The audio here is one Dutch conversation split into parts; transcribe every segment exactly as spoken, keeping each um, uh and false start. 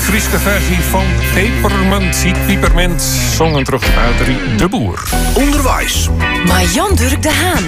Friese versie van Pepermunt, ziet Piepermunt, zongen terug uit De Boer. Onderwijs. Maar Jan-Dirk de Haan.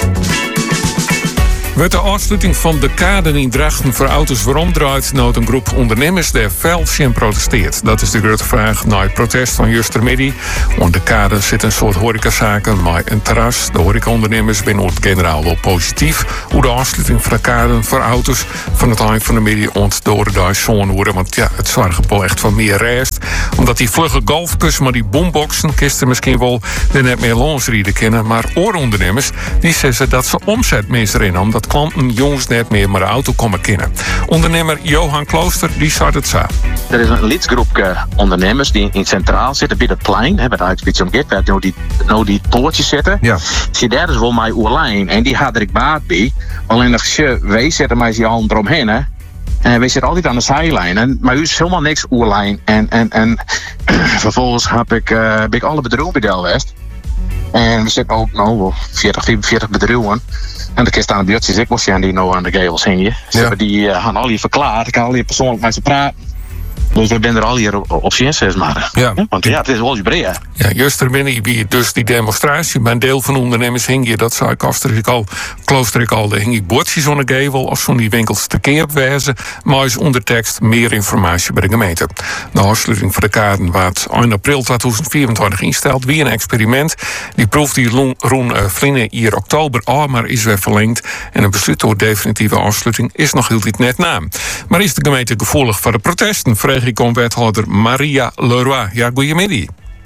Met de afsluiting van de kaden in Drachten voor auto's waarom draait nou een groep ondernemers die fel protesteert. Dat is de grote vraag na het protest van justermiddag. Want de kaden zit een soort horecazaken, maar een terras. De horecaondernemers zijn het generaal wel positief hoe de afsluiting van de kaden voor auto's van het eind van de middag ont door de dag zo'n worden. Want ja, het zorgt wel echt van meer rest. Omdat die vlugge golfbus, maar die boomboxen, kisten misschien wel de net meer lonsrieden kennen. Maar oorondernemers die zeggen dat ze omzet missen in omdat klanten jongens net meer maar de auto komen kennen. Ondernemer Johan Klooster die zei het zo. Er is een lidsgroepje ondernemers die in centraal zitten bij het plein, hè, bij de Uitspits omgeet, waar nou die, nou die poortjes zitten. Ja. Zie daar is wel mijn oerlijn en die had ik baat bij. Alleen als je wij zetten mij die al eromheen, hè. En wij zitten altijd aan de zijlijn. En, maar u is helemaal niks oerlijn. En, en, en vervolgens heb ik, uh, heb ik alle bedrijven bij Delwest. En we zitten ook nou veertig, vierenveertig bedrijven. En de kist aan de buurtjes, ik was die nou aan de gevels hingen. Ja. Die uh, gaan al hier verklaard. Ik kan al hier persoonlijk met ze praten. Dus we zijn er al hier op, op zes maar. Ja. Want ja, het is wel je breed. Ja, juist er binnen wie dus die demonstratie. Bij een deel van de ondernemers hing je, dat zei Klooster ik al, Klooster ik al, de hing ik bordjes aan de gevel als zo'n die winkels te keer wijzen. Maar is ondertekst meer informatie bij de gemeente. De afsluiting van de kaarten wat eind april tweeduizend vierentwintig insteld, wie een experiment. Die proeft die Roen uh, Vlinnen hier oktober al, maar is weer verlengd. En een besluit door definitieve afsluiting is nog heel dit net na. Maar is de gemeente gevoelig voor de protesten? Vreeg ik om wethouder Maria Leroy. Ja, goedemiddag.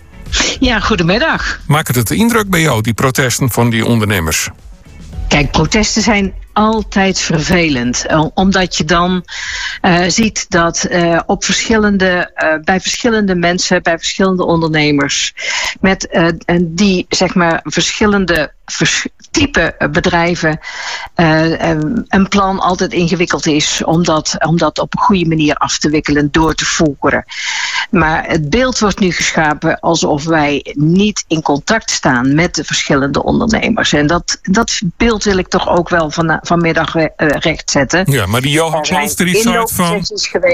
Ja, goedemiddag. Maakt het indruk bij jou, die protesten van die ondernemers? Kijk, protesten zijn altijd vervelend. Omdat je dan uh, ziet dat uh, op verschillende, uh, bij verschillende mensen, bij verschillende ondernemers, met uh, die zeg maar verschillende vers- type bedrijven, uh, een plan altijd ingewikkeld is om dat, om dat op een goede manier af te wikkelen door te voeren. Maar het beeld wordt nu geschapen alsof wij niet in contact staan met de verschillende ondernemers. En dat, dat beeld wil ik toch ook wel van, vanmiddag uh, rechtzetten. Ja, maar die Johan Klooster die zei van,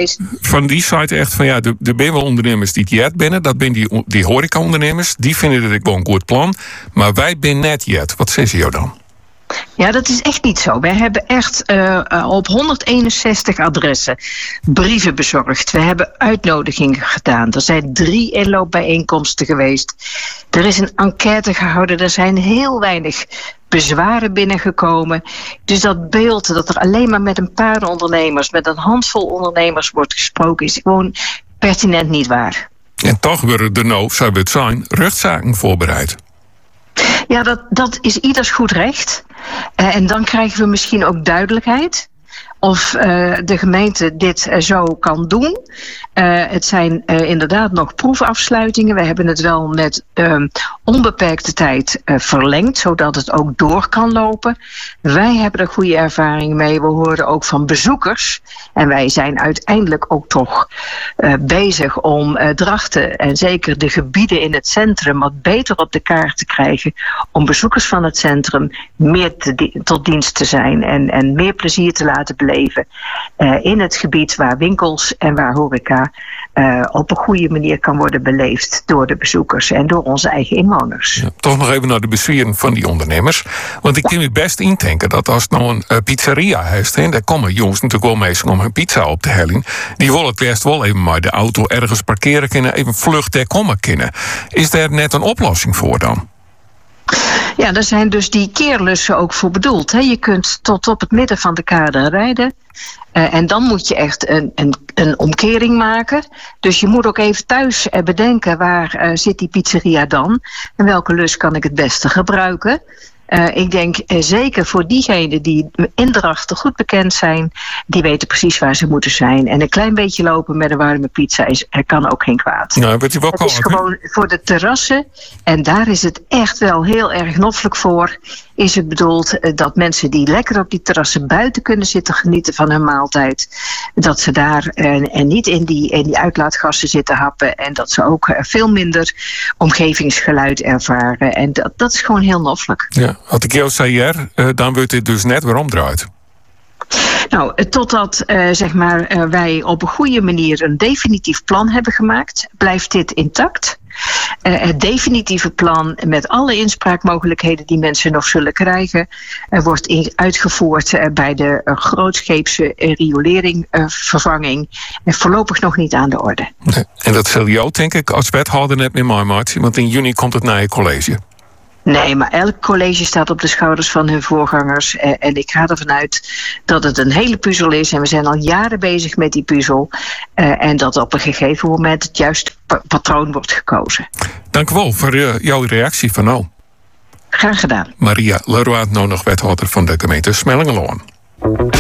van die site echt van ja, de, de ben wel ondernemers die het jet binnen, dat ben die, die horeca-ondernemers, die vinden dat ik wel een goed plan. Maar wij ben net jet. Wat zeg je jou dan? Ja, dat is echt niet zo. Wij hebben echt uh, op honderdeenenzestig adressen brieven bezorgd. We hebben uitnodigingen gedaan. Er zijn drie inloopbijeenkomsten geweest. Er is een enquête gehouden. Er zijn heel weinig bezwaren binnengekomen. Dus dat beeld dat er alleen maar met een paar ondernemers, met een handvol ondernemers wordt gesproken, is gewoon pertinent niet waar. En toch worden er nou, zou het zijn, rechtszaken voorbereid. Ja, dat, dat is ieders goed recht. Uh, en dan krijgen we misschien ook duidelijkheid of uh, de gemeente dit uh, zo kan doen. Uh, het zijn uh, inderdaad nog proefafsluitingen. We hebben het wel met uh, onbeperkte tijd uh, verlengd, zodat het ook door kan lopen. Wij hebben er goede ervaring mee. We horen ook van bezoekers. En wij zijn uiteindelijk ook toch uh, bezig om uh, Drachten en zeker de gebieden in het centrum wat beter op de kaart te krijgen. Om bezoekers van het centrum meer te di- tot dienst te zijn en, en meer plezier te laten beleven uh, in het gebied waar winkels en waar horeca Uh, op een goede manier kan worden beleefd door de bezoekers en door onze eigen inwoners. Ja, toch nog even naar de bezweren van die ondernemers. Want ik kan me best indenken dat als het nou een uh, pizzeria heeft, hè, daar komen jongens natuurlijk wel meestal om hun pizza op te hellen. Die willen het eerst wel even maar de auto ergens parkeren kunnen, even vlug daar komen kunnen. Is daar net een oplossing voor dan? Ja, daar zijn dus die keerlussen ook voor bedoeld. Hè. Je kunt tot op het midden van de kade rijden. Uh, en dan moet je echt een, een, een omkering maken. Dus je moet ook even thuis uh, bedenken waar uh, zit die pizzeria dan? En welke lus kan ik het beste gebruiken? Uh, ik denk uh, zeker voor diegenen die in Drachten goed bekend zijn, die weten precies waar ze moeten zijn. En een klein beetje lopen met een warme pizza is, er kan ook geen kwaad. Nou, weet je wel het is gewoon voor de terrassen. En daar is het echt wel heel erg noffelijk voor. Is het bedoeld uh, dat mensen die lekker op die terrassen buiten kunnen zitten genieten van hun maaltijd, dat ze daar uh, en niet in die, in die uitlaatgassen zitten happen. En dat ze ook uh, veel minder omgevingsgeluid ervaren. En dat, dat is gewoon heel noffelijk. Ja. Had ik jou zei, uh, dan wordt dit dus net weer omdraaid. Nou, totdat uh, zeg maar, uh, wij op een goede manier een definitief plan hebben gemaakt, blijft dit intact. Uh, het definitieve plan met alle inspraakmogelijkheden die mensen nog zullen krijgen, uh, wordt in, uitgevoerd uh, bij de uh, grootscheepse uh, rioleringvervanging uh, en voorlopig nog niet aan de orde. Nee. En dat zul je ook, denk ik, als wethouder net meer mooi maken, want in juni komt het naar je college. Nee, maar elk college staat op de schouders van hun voorgangers. En ik ga ervan uit dat het een hele puzzel is. En we zijn al jaren bezig met die puzzel. En dat op een gegeven moment het juiste patroon wordt gekozen. Dank u wel voor jouw reactie van nou. Graag gedaan. Maria Leroy, nou nog wethouder van de gemeente Smellingeloon.